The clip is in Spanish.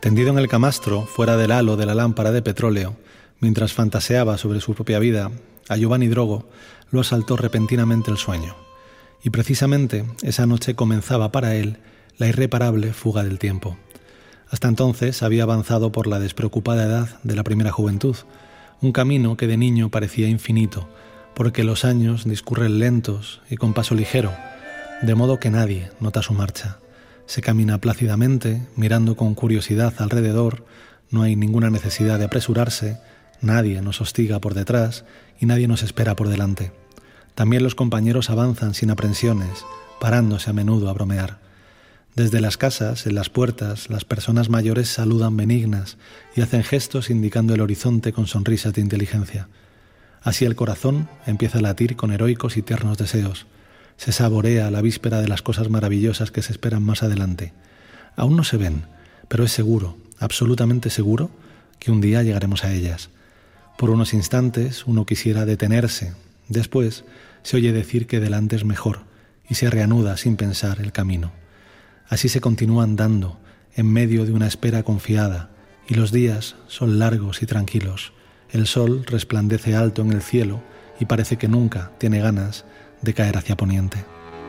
Tendido en el camastro, fuera del halo de la lámpara de petróleo, mientras fantaseaba sobre su propia vida, a Giovanni Drogo lo asaltó repentinamente el sueño. Y precisamente esa noche comenzaba para él la irreparable fuga del tiempo. Hasta entonces había avanzado por la despreocupada edad de la primera juventud, un camino que de niño parecía infinito, porque los años discurren lentos y con paso ligero, de modo que nadie nota su marcha. Se camina plácidamente, mirando con curiosidad alrededor, no hay ninguna necesidad de apresurarse, nadie nos hostiga por detrás y nadie nos espera por delante. También los compañeros avanzan sin aprensiones, parándose a menudo a bromear. Desde las casas, en las puertas, las personas mayores saludan benignas y hacen gestos indicando el horizonte con sonrisas de inteligencia. Así el corazón empieza a latir con heroicos y tiernos deseos. Se saborea la víspera de las cosas maravillosas que se esperan más adelante. Aún no se ven, pero es seguro, absolutamente seguro, que un día llegaremos a ellas. Por unos instantes uno quisiera detenerse. Después se oye decir que delante es mejor y se reanuda sin pensar el camino. Así se continúa andando en medio de una espera confiada y los días son largos y tranquilos. El sol resplandece alto en el cielo y parece que nunca tiene ganas de caer hacia poniente.